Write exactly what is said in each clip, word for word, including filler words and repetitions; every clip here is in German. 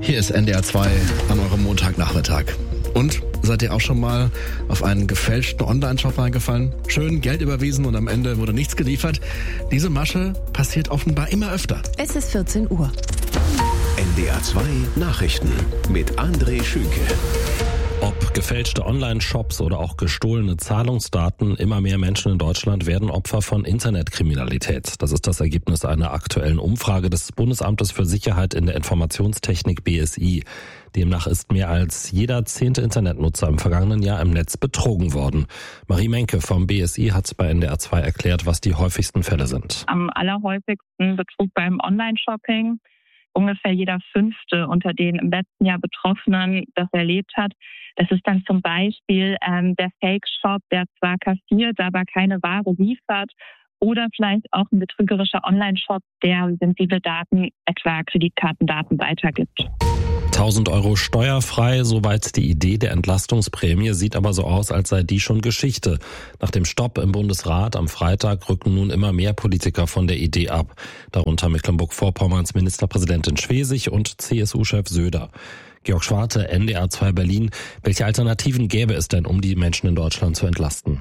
Hier ist N D R zwei an eurem Montagnachmittag. Und seid ihr auch schon mal auf einen gefälschten Online-Shop reingefallen? Schön Geld überwiesen und am Ende wurde nichts geliefert. Diese Masche passiert offenbar immer öfter. Es ist vierzehn Uhr. N D R zwei Nachrichten mit André Schünke. Ob gefälschte Online-Shops oder auch gestohlene Zahlungsdaten, immer mehr Menschen in Deutschland werden Opfer von Internetkriminalität. Das ist das Ergebnis einer aktuellen Umfrage des Bundesamtes für Sicherheit in der Informationstechnik B S I. Demnach ist mehr als jeder zehnte Internetnutzer im vergangenen Jahr im Netz betrogen worden. Marie Menke vom B S I hat bei N D R zwei erklärt, was die häufigsten Fälle sind. Am allerhäufigsten Betrug beim Online-Shopping. Ungefähr jeder Fünfte unter den im letzten Jahr Betroffenen das erlebt hat. Das ist dann zum Beispiel ähm, der Fake-Shop, der zwar kassiert, aber keine Ware liefert. Oder vielleicht auch ein betrügerischer Online-Shop, der sensible Daten, etwa Kreditkartendaten, weitergibt. tausend Euro steuerfrei, soweit die Idee der Entlastungsprämie, sieht aber so aus, als sei die schon Geschichte. Nach dem Stopp im Bundesrat am Freitag rücken nun immer mehr Politiker von der Idee ab. Darunter Mecklenburg-Vorpommerns Ministerpräsidentin Schwesig und C S U-Chef Söder. Georg Schwarte, N D R zwei Berlin. Welche Alternativen gäbe es denn, um die Menschen in Deutschland zu entlasten?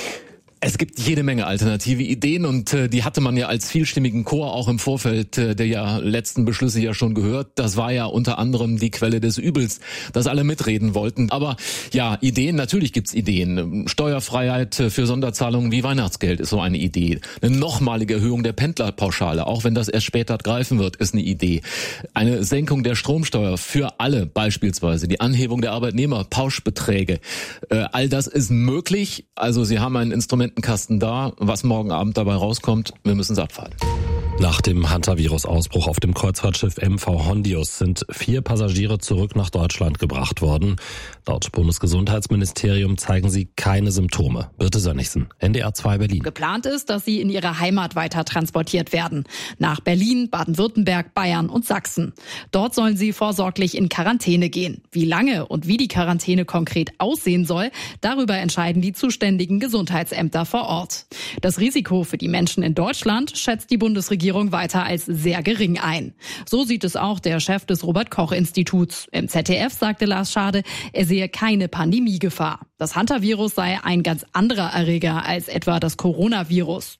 Es gibt jede Menge alternative Ideen und äh, die hatte man ja als vielstimmigen Chor auch im Vorfeld äh, der ja letzten Beschlüsse ja schon gehört. Das war ja unter anderem die Quelle des Übels, dass alle mitreden wollten. Aber ja, Ideen, natürlich gibt's Ideen. Steuerfreiheit für Sonderzahlungen wie Weihnachtsgeld ist so eine Idee. Eine nochmalige Erhöhung der Pendlerpauschale, auch wenn das erst später greifen wird, ist eine Idee. Eine Senkung der Stromsteuer für alle beispielsweise. Die Anhebung der Arbeitnehmerpauschbeträge. Äh, all das ist möglich. Also Sie haben ein Instrument Kasten da. Was morgen Abend dabei rauskommt, wir müssen es abfahren. Nach dem Hantavirus-Ausbruch auf dem Kreuzfahrtschiff M V Hondius sind vier Passagiere zurück nach Deutschland gebracht worden. Laut Bundesgesundheitsministerium zeigen sie keine Symptome. Birte Sönnigsen, N D R zwei Berlin. Geplant ist, dass sie in ihre Heimat weiter transportiert werden. Nach Berlin, Baden-Württemberg, Bayern und Sachsen. Dort sollen sie vorsorglich in Quarantäne gehen. Wie lange und wie die Quarantäne konkret aussehen soll, darüber entscheiden die zuständigen Gesundheitsämter vor Ort. Das Risiko für die Menschen in Deutschland schätzt die Bundesregierung weiter als sehr gering ein. So sieht es auch der Chef des Robert-Koch-Instituts. Im Z D F sagte Lars Schade, er sehe keine Pandemiegefahr. Das Hantavirus sei ein ganz anderer Erreger als etwa das Coronavirus.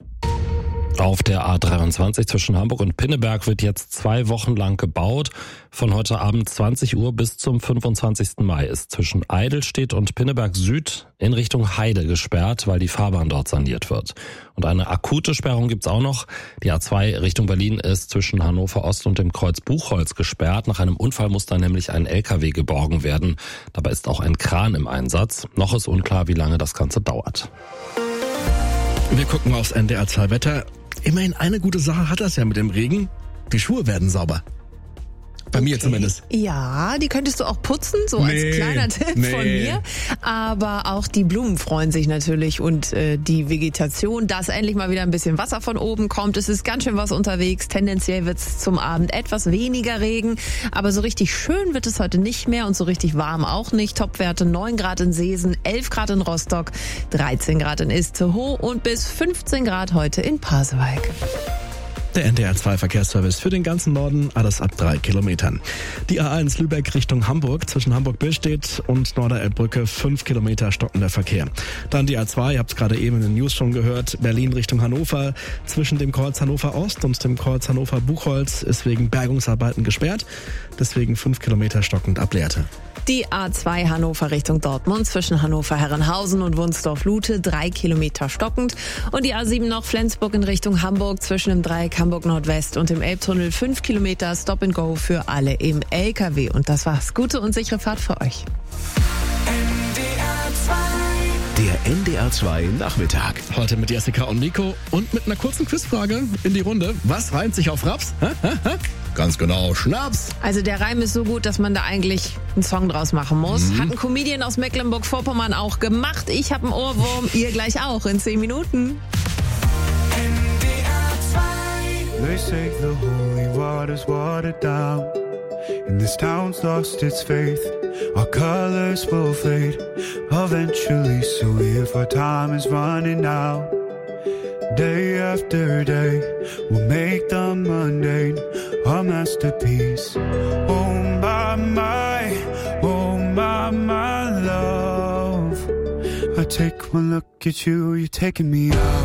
Auf der A dreiundzwanzig zwischen Hamburg und Pinneberg wird jetzt zwei Wochen lang gebaut. Von heute Abend zwanzig Uhr bis zum fünfundzwanzigsten Mai ist zwischen Eidelstedt und Pinneberg Süd in Richtung Heide gesperrt, weil die Fahrbahn dort saniert wird. Und eine akute Sperrung gibt's auch noch. Die A zwei Richtung Berlin ist zwischen Hannover Ost und dem Kreuz Buchholz gesperrt. Nach einem Unfall muss da nämlich ein L K W geborgen werden. Dabei ist auch ein Kran im Einsatz. Noch ist unklar, wie lange das Ganze dauert. Wir gucken aufs N D R zwei Wetter. Immerhin eine gute Sache hat das ja mit dem Regen. Die Schuhe werden sauber. Bei okay. mir zumindest. Ja, die könntest du auch putzen, so nee, als kleiner Tipp nee. von mir. Aber auch die Blumen freuen sich natürlich und äh, die Vegetation, dass endlich mal wieder ein bisschen Wasser von oben kommt. Es ist ganz schön was unterwegs. Tendenziell wird es zum Abend etwas weniger Regen. Aber so richtig schön wird es heute nicht mehr und so richtig warm auch nicht. Topwerte neun Grad in Seesen, elf Grad in Rostock, dreizehn Grad in Itzehoe und bis fünfzehn Grad heute in Pasewalk. Der N D R zwei Verkehrsservice für den ganzen Norden, alles ab drei Kilometern. Die A eins Lübeck Richtung Hamburg, zwischen Hamburg-Billstedt und Norderelbbrücke fünf Kilometer stockender Verkehr. Dann die A zwei, ihr habt es gerade eben in den News schon gehört, Berlin Richtung Hannover, zwischen dem Kreuz Hannover Ost und dem Kreuz Hannover Buchholz ist wegen Bergungsarbeiten gesperrt, deswegen fünf Kilometer stockend ab Lehrte. Die A zwei Hannover Richtung Dortmund zwischen Hannover-Herrenhausen und Wunsdorf-Lute drei Kilometer stockend. Und die A sieben noch Flensburg in Richtung Hamburg zwischen dem Dreieck Hamburg Nordwest und dem Elbtunnel fünf Kilometer Stop and Go für alle im L K W. Und das war's. Gute und sichere Fahrt für euch. Der N D R zwei Nachmittag. Heute mit Jessica und Nico und mit einer kurzen Quizfrage in die Runde. Was reimt sich auf Raps? Ha, ha, ha? Ganz genau, Schnaps. Also der Reim ist so gut, dass man da eigentlich einen Song draus machen muss. Mhm. Hat ein Comedian aus Mecklenburg-Vorpommern auch gemacht. Ich habe einen Ohrwurm, ihr gleich auch in zehn Minuten. They say the holy water's watered down, and this town's lost its faith. Our colors will fade eventually, so if our time is running out, day after day, we'll make the mundane a masterpiece. Oh, my love. I take one look at you, you're taking me out.